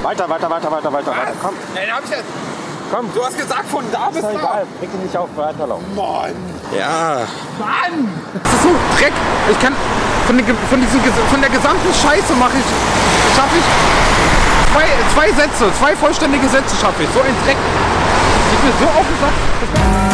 Weiter. Komm. Nein, hab ich jetzt. Komm. Du hast gesagt, von da bis Ist doch da. egal. Bring dich nicht auf, weiterlaufen. Mann. Ja. Mann. Das ist so Dreck. Ich kann von der gesamten Scheiße schaffe ich zwei vollständige Sätze schaffe ich. So ein Dreck. Ich bin so aufgesagt.